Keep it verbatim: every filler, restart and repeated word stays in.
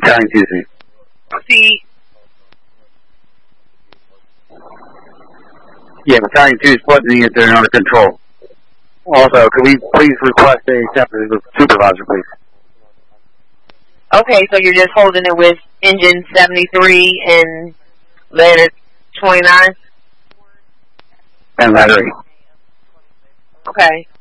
Battalion Tuesday. See. Yeah, Battalion two is plugging if they're under control. Also, could we please request a separate supervisor, please? Okay, so you're just holding it with engine seventy-three and letter twenty-nine? And letter eight. Okay.